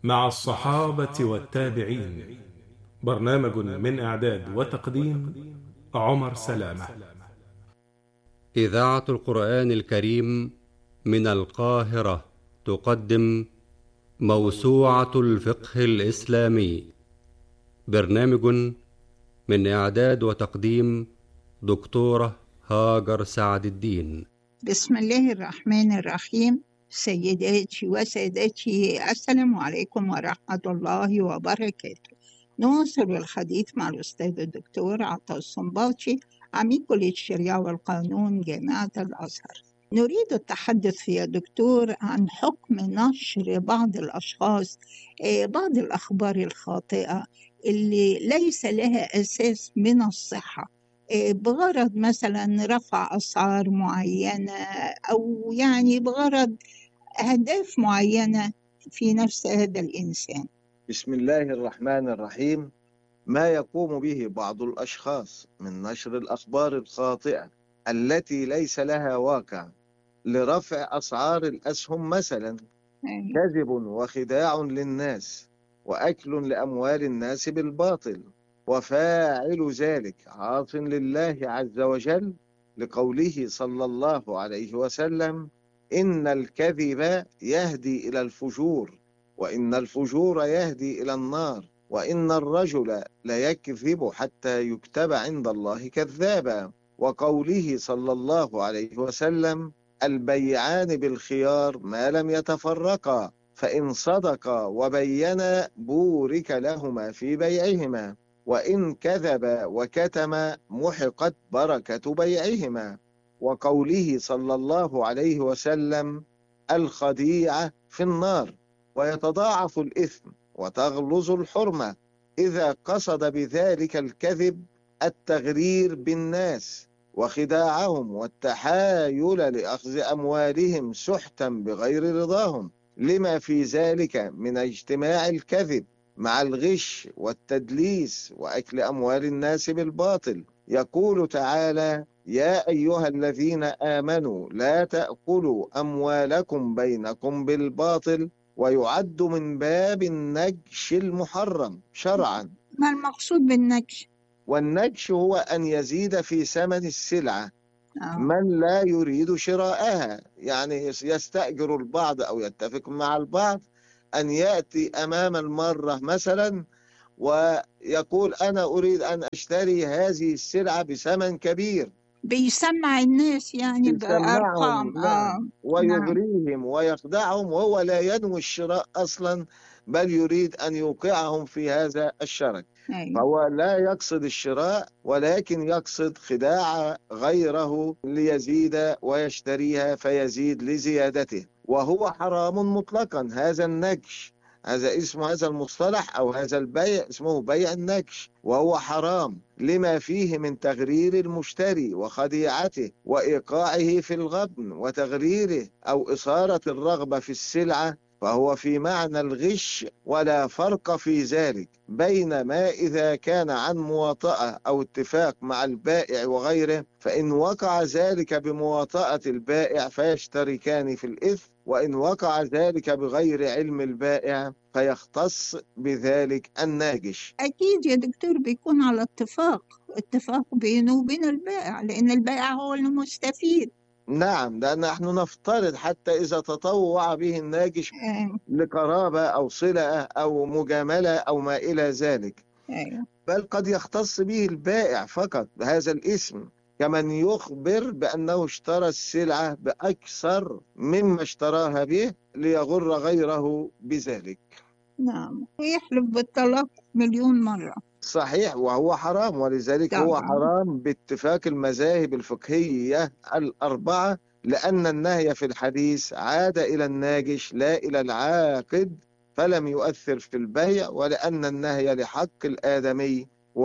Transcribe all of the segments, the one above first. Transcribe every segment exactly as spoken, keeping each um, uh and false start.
مع الصحابة والتابعين. برنامج من إعداد وتقديم عمر سلامة. إذاعة القرآن الكريم من القاهرة تقدم موسوعة الفقه الإسلامي. برنامج من إعداد وتقديم دكتورة هاجر سعد الدين. بسم الله الرحمن الرحيم. سيداتي وسادتي، السلام عليكم ورحمة الله وبركاته. نواصل الحديث مع الأستاذ الدكتور عطا الصنباطي، عميد كلية الشريعة والقانون جامعة الأزهر. نريد التحدث يا دكتور عن حكم نشر بعض الأشخاص بعض الأخبار الخاطئة اللي ليس لها أساس من الصحة، بغرض مثلا رفع أسعار معينة، أو يعني بغرض أهداف معينة في نفس هذا الإنسان. بسم الله الرحمن الرحيم. ما يقوم به بعض الأشخاص من نشر الأخبار الخاطئة التي ليس لها واقع لرفع أسعار الأسهم مثلا كذب وخداع للناس وأكل لأموال الناس بالباطل، وفاعل ذلك عاص لله عز وجل، لقوله صلى الله عليه وسلم: إن الكذب يهدي إلى الفجور، وإن الفجور يهدي إلى النار، وإن الرجل ليكذب حتى يكتب عند الله كذابا، وقوله صلى الله عليه وسلم: البيعان بالخيار ما لم يتفرقا، فإن صدقا وبينا بورك لهما في بيعهما، وإن كذبا وكتما محقت بركة بيعهما، وقوله صلى الله عليه وسلم: الخديعة في النار، ويتضاعف الإثم وتغلظ الحرمة إذا قصد بذلك الكذب التغرير بالناس وخداعهم والتحايل لأخذ أموالهم سحتا بغير رضاهم، لما في ذلك من اجتماع الكذب مع الغش والتدليس وأكل أموال الناس بالباطل. يقول تعالى: يا أيها الذين آمنوا لا تأكلوا أموالكم بينكم بالباطل، ويعد من باب النجش المحرم شرعا. ما المقصود بالنجش؟ والنجش هو أن يزيد في ثمن السلعة آه. من لا يريد شراءها، يعني يستأجر البعض أو يتفق مع البعض أن يأتي أمام المرة مثلا ويقول: أنا أريد أن أشتري هذه السلعة بثمن كبير، بيسمع الناس يعني بأرقام. نعم. آه. ويغريهم ويخدعهم، وهو لا ينوي الشراء أصلا، بل يريد أن يوقعهم في هذا الشرك. أيوة. فهو لا يقصد الشراء، ولكن يقصد خداع غيره ليزيد ويشتريها فيزيد لزيادته، وهو حرام مطلقا. هذا النجش، هذا اسم هذا المصطلح أو هذا البيع اسمه بيع النجش، وهو حرام لما فيه من تغرير المشتري وخديعته وإيقاعه في الغبن وتغريره أو إثارة الرغبة في السلعة، فهو في معنى الغش، ولا فرق في ذلك بين ما إذا كان عن مواطأة أو اتفاق مع البائع وغيره، فإن وقع ذلك بمواطأة البائع فيشتركان في الإثم، وإن وقع ذلك بغير علم البائع فيختص بذلك الناجش. أكيد يا دكتور بيكون على اتفاق اتفاق بينه وبين البائع، لأن البائع هو المستفيد. نعم، لأن نحن نفترض حتى إذا تطوع به الناجش آه. لقرابة أو صلة أو مجاملة أو ما إلى ذلك، أيوة. بل قد يختص به البائع فقط بهذا الاسم، كمن يخبر بأنه اشترى السلعة بأكثر مما اشتراها به ليغر غيره بذلك. نعم، ويحلف بالطلاق مليون مرة. صحيح، وهو حرام، ولذلك طبعا. هو حرام باتفاق المذاهب الفقهية الأربعة، لأن النهي في الحديث عاد إلى الناجش لا إلى العاقد، فلم يؤثر في البيع، ولأن النهي لحق الآدمي،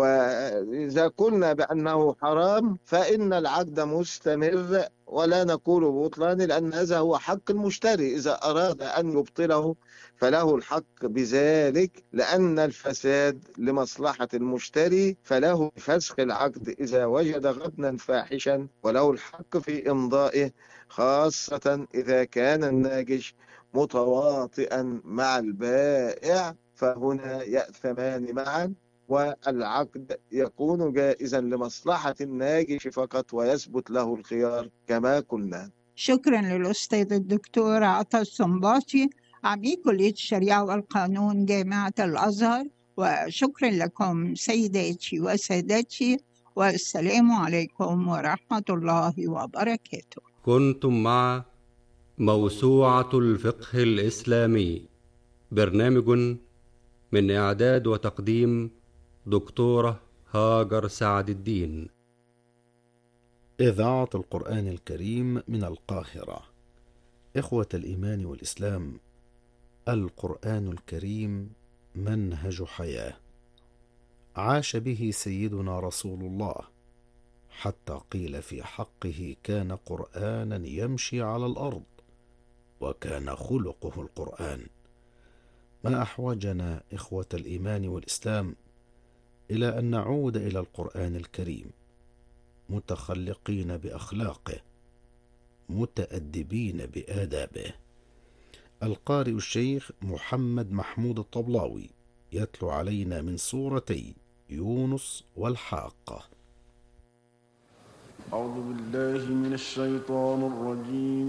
وإذا قلنا بأنه حرام فإن العقد مستمر ولا نقول بطلان، لأن هذا هو حق المشتري، إذا أراد أن يبطله فله الحق بذلك، لأن الفساد لمصلحة المشتري، فله فسخ العقد إذا وجد غبنا فاحشا، وله الحق في إمضائه، خاصة إذا كان الناجش متواطئا مع البائع فهنا يأثمان معا، والعقد يكون جائزا لمصلحة الناجش فقط ويثبت له الخيار كما قلنا. شكرا للأستاذ الدكتور عطا السنباطي عميد كلية الشريعة والقانون جامعة الأزهر، وشكرا لكم سيداتي وسادتي، والسلام عليكم ورحمة الله وبركاته. كنتم مع موسوعة الفقه الإسلامي، برنامج من إعداد وتقديم دكتورة هاجر سعد الدين. إذاعة القرآن الكريم من القاهرة. إخوة الإيمان والإسلام، القرآن الكريم منهج حياة عاش به سيدنا رسول الله، حتى قيل في حقه كان قرآنا يمشي على الأرض، وكان خلقه القرآن. ما أحوجنا إخوة الإيمان والإسلام إلى أن نعود إلى القرآن الكريم متخلقين بأخلاقه، متأدبين بآدابه. القارئ الشيخ محمد محمود الطبلاوي يتلو علينا من سورتي يونس والحاقة. أعوذ بالله من الشيطان الرجيم.